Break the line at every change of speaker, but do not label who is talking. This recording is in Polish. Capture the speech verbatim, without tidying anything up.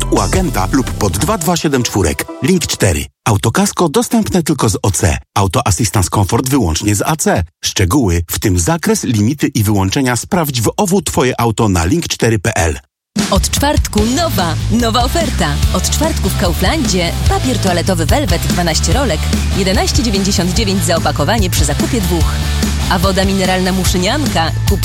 u agenta lub pod dwa dwa siedem cztery. Link cztery. Autokasko dostępne tylko z O C. Auto Assistance Comfort wyłącznie z A C. Szczegóły, w tym zakres, limity i wyłączenia sprawdź w O W Twoje auto na link cztery kropka p l.
Od czwartku nowa, nowa oferta. Od czwartku w Kauflandzie papier toaletowy Velvet dwanaście rolek, jedenaście dziewięćdziesiąt dziewięć za opakowanie przy zakupie dwóch. A woda mineralna Muszynianka kup